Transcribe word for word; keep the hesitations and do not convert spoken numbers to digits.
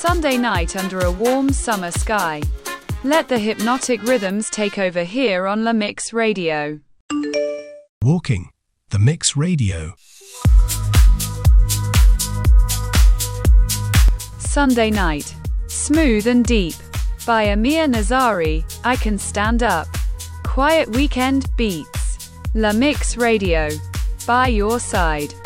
Sunday night under a warm summer sky. Let the hypnotic rhythms take over here on La Mix Radio. Walking, The Mix Radio. Sunday Night, Smooth and Deep, by Amir Nazari, I Can Stand Up. Quiet Weekend Beats. La Mix Radio, by your side.